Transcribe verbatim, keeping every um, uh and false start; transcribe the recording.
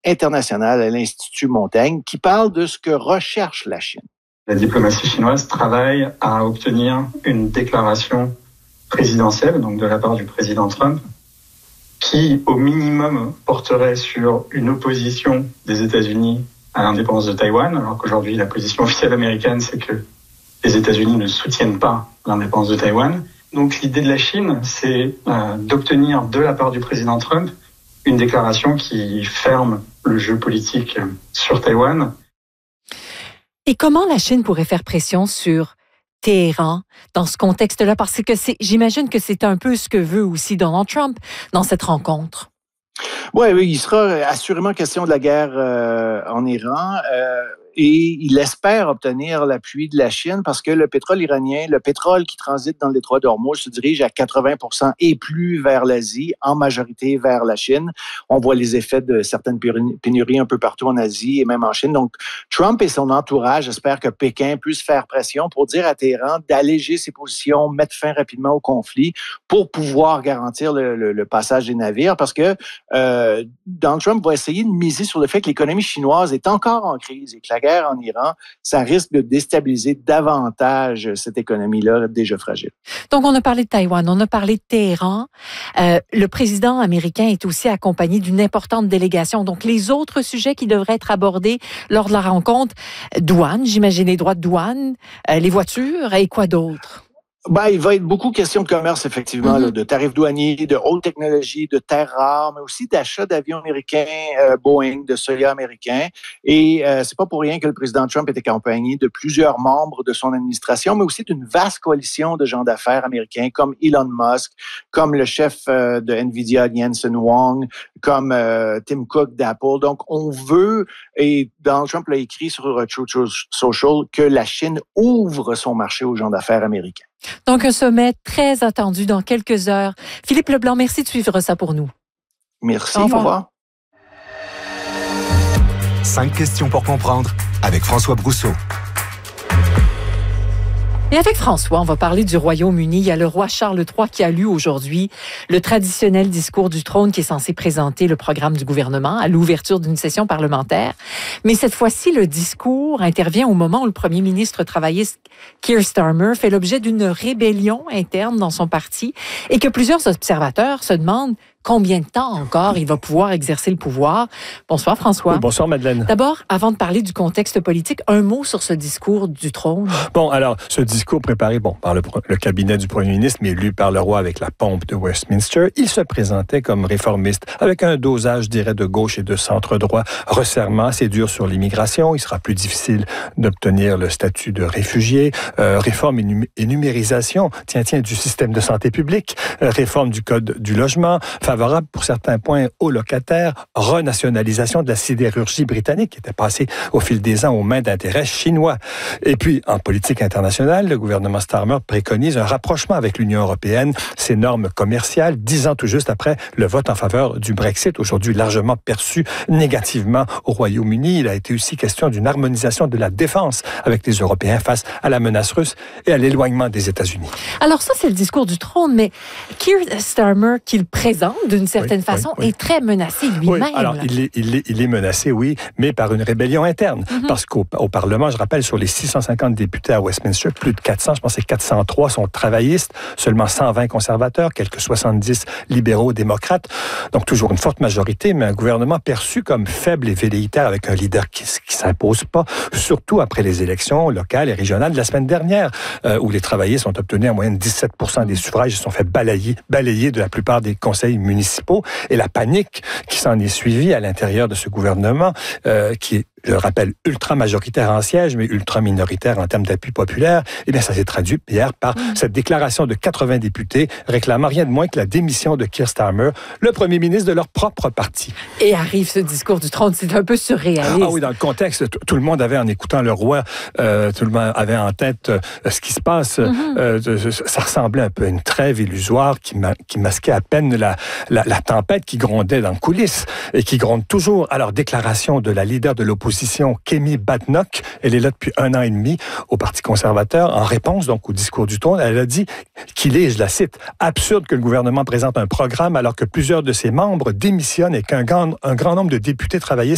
internationale à l'Institut Montaigne qui parle de ce que recherche la Chine. La diplomatie chinoise travaille à obtenir une déclaration présidentielle, donc de la part du président Trump, qui, au minimum, porterait sur une opposition des États-Unis à l'indépendance de Taïwan, alors qu'aujourd'hui, la position officielle américaine, c'est que les États-Unis ne soutiennent pas l'indépendance de Taïwan. Donc, l'idée de la Chine, c'est euh, d'obtenir de la part du président Trump une déclaration qui ferme le jeu politique sur Taïwan. Et comment la Chine pourrait faire pression sur Téhéran dans ce contexte-là? Parce que c'est, j'imagine que c'est un peu ce que veut aussi Donald Trump dans cette rencontre. Oui, oui, il sera assurément question de la guerre euh, en Iran. Euh, Et il espère obtenir l'appui de la Chine parce que le pétrole iranien, le pétrole qui transite dans le détroit d'Ormuz se dirige à quatre-vingts pour cent et plus vers l'Asie, en majorité vers la Chine. On voit les effets de certaines pénuries un peu partout en Asie et même en Chine. Donc, Trump et son entourage espèrent que Pékin puisse faire pression pour dire à Téhéran d'alléger ses positions, mettre fin rapidement au conflit pour pouvoir garantir le, le, le passage des navires parce que euh, Donald Trump va essayer de miser sur le fait que l'économie chinoise est encore en crise et que la guerre en Iran, ça risque de déstabiliser davantage cette économie-là déjà fragile. Donc, on a parlé de Taïwan, on a parlé de Téhéran. Euh, le président américain est aussi accompagné d'une importante délégation. Donc, les autres sujets qui devraient être abordés lors de la rencontre, douane, j'imagine les droits de douane, euh, les voitures et quoi d'autre? Ben, il va être beaucoup question de commerce, effectivement, mm-hmm. là, de tarifs douaniers, de haute technologie, de terres rares, mais aussi d'achat d'avions américains, euh, Boeing, de soya américains. Et euh, c'est pas pour rien que le président Trump est accompagné de plusieurs membres de son administration, mais aussi d'une vaste coalition de gens d'affaires américains comme Elon Musk, comme le chef euh, de Nvidia, Jensen Huang, comme euh, Tim Cook d'Apple. Donc, on veut, et Donald Trump l'a écrit sur Truth Social, que la Chine ouvre son marché aux gens d'affaires américains. Donc, un sommet très attendu dans quelques heures. Philippe Leblanc, merci de suivre ça pour nous. Merci, au revoir. Au revoir. Cinq questions pour comprendre avec François Brousseau. Et avec François, on va parler du Royaume-Uni. Il y a le roi Charles trois qui a lu aujourd'hui le traditionnel discours du trône qui est censé présenter le programme du gouvernement à l'ouverture d'une session parlementaire. Mais cette fois-ci, le discours intervient au moment où le premier ministre travailliste Keir Starmer fait l'objet d'une rébellion interne dans son parti et que plusieurs observateurs se demandent combien de temps encore il va pouvoir exercer le pouvoir. Bonsoir François. Oui, bonsoir Madeleine. D'abord, avant de parler du contexte politique, un mot sur ce discours du trône. Bon, alors, ce discours préparé bon, par le, le cabinet du premier ministre, mais lu par le roi avec la pompe de Westminster, il se présentait comme réformiste, avec un dosage, je dirais, de gauche et de centre-droit, resserrement assez dur sur l'immigration. Il sera plus difficile d'obtenir le statut de réfugié, euh, réforme et, numé- et numérisation, tiens, tiens, du système de santé publique, euh, réforme du code du logement, favorable pour certains points aux locataires, renationalisation de la sidérurgie britannique qui était passée au fil des ans aux mains d'intérêts chinois. Et puis, en politique internationale, le gouvernement Starmer préconise un rapprochement avec l'Union européenne, ses normes commerciales, dix ans tout juste après le vote en faveur du Brexit, aujourd'hui largement perçu négativement au Royaume-Uni. Il a été aussi question d'une harmonisation de la défense avec les Européens face à la menace russe et à l'éloignement des États-Unis. Alors ça, c'est le discours du trône, mais Keir Starmer, qu'il présente d'une certaine oui, façon, oui, oui. est très menacé lui-même. Oui, alors il est, il, est, il est menacé, oui, mais par une rébellion interne. Mm-hmm. Parce qu'au au Parlement, je rappelle, sur les six cent cinquante députés à Westminster, plus de quatre cents, je pense que c'est quatre cent trois sont travaillistes, seulement cent vingt conservateurs, quelques soixante-dix libéraux démocrates. Donc toujours une forte majorité, mais un gouvernement perçu comme faible et velléitaire avec un leader qui ne s'impose pas, surtout après les élections locales et régionales de la semaine dernière, euh, où les travaillistes ont obtenu en moyenne dix-sept pour cent des suffrages, ils se sont fait balayer, balayer de la plupart des conseils municipaux, et la panique qui s'en est suivie à l'intérieur de ce gouvernement, euh, qui est, je le rappelle, ultra-majoritaire en siège, mais ultra-minoritaire en termes d'appui populaire, eh bien, ça s'est traduit hier par mmh. cette déclaration de quatre-vingts députés réclamant rien de moins que la démission de Keir Starmer, le premier ministre de leur propre parti. Et arrive ce discours du trône, c'est un peu surréaliste. Ah oui, dans le contexte, t- tout le monde avait, en écoutant le roi, euh, tout le monde avait en tête euh, ce qui se passe. Mmh. Euh, ça ressemblait un peu à une trêve illusoire qui, ma- qui masquait à peine la, la, la tempête qui grondait dans les coulisses et qui gronde toujours. Alors, déclaration de la leader de l'opposition, Kemi Badenoch, elle est là depuis un an et demi au Parti conservateur, en réponse donc au discours du trône, elle a dit qu'il est, je la cite, absurde que le gouvernement présente un programme alors que plusieurs de ses membres démissionnent et qu'un grand, un grand nombre de députés travaillistes